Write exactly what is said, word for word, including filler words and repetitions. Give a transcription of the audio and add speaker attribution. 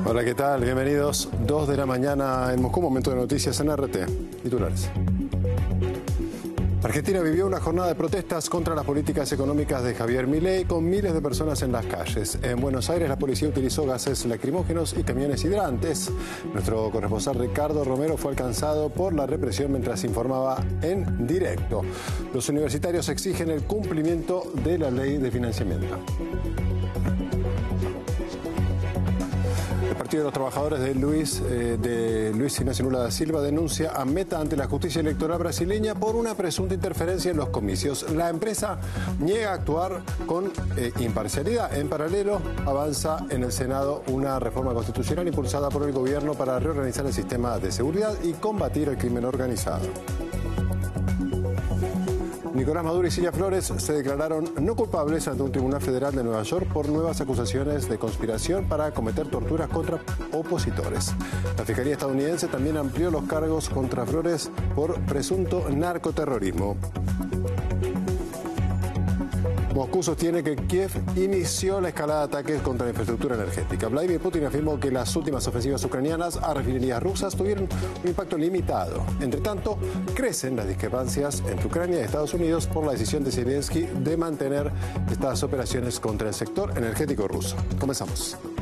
Speaker 1: Hola, ¿qué tal? Bienvenidos. dos de la mañana en Moscú, momento de noticias en R T. Titulares. Argentina vivió una jornada de protestas contra las políticas económicas de Javier Milei con miles de personas en las calles. En Buenos Aires la policía utilizó gases lacrimógenos y camiones hidrantes. Nuestro corresponsal Ricardo Romero fue alcanzado por la represión mientras informaba en directo. Los universitarios exigen el cumplimiento de la ley de financiamiento. El Partido de los Trabajadores de Luis, eh, de Luis Ignacio Lula da Silva denuncia a Meta ante la justicia electoral brasileña por una presunta interferencia en los comicios. La empresa niega actuar con eh, imparcialidad. En paralelo, avanza en el Senado una reforma constitucional impulsada por el gobierno para reorganizar el sistema de seguridad y combatir el crimen organizado. Nicolás Maduro y Cilia Flores se declararon no culpables ante un tribunal federal de Nueva York por nuevas acusaciones de conspiración para cometer torturas contra opositores. La Fiscalía estadounidense también amplió los cargos contra Flores por presunto narcoterrorismo. Moscú sostiene que Kiev inició la escalada de ataques contra la infraestructura energética. Vladimir Putin afirmó que las últimas ofensivas ucranianas a refinerías rusas tuvieron un impacto limitado. Entre tanto, crecen las discrepancias entre Ucrania y Estados Unidos por la decisión de Zelensky de mantener estas operaciones contra el sector energético ruso. Comenzamos.